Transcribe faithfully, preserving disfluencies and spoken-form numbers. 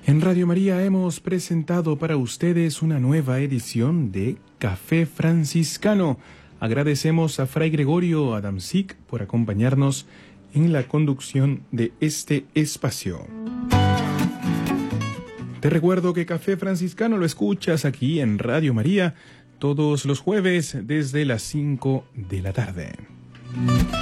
En Radio María hemos presentado para ustedes una nueva edición de Café Franciscano. Agradecemos a Fray Gregorio Adamczyk por acompañarnos en la conducción de este espacio. Te recuerdo que Café Franciscano lo escuchas aquí en Radio María todos los jueves desde las cinco de la tarde.